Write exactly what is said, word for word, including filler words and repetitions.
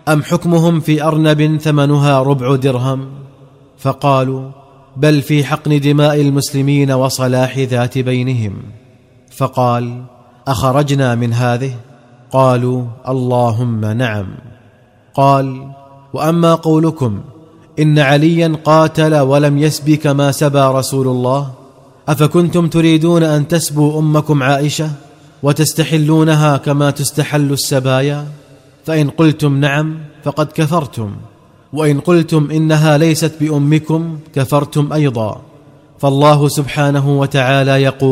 أم حكمهم في أرنب ثمنها ربع درهم؟ فقالوا: بل في حقن دماء المسلمين وصلاح ذات بينهم. فقال: أخرجنا من هذه؟ قالوا: اللهم نعم. قال: وأما قولكم إن عليا قاتل ولم يسب كما سبى رسول الله، أفكنتم تريدون أن تسبوا أمكم عائشة وتستحلونها كما تستحل السبايا؟ فإن قلتم نعم فقد كفرتم، وإن قلتم إنها ليست بأمكم كفرتم أيضا. فالله سبحانه وتعالى يقول: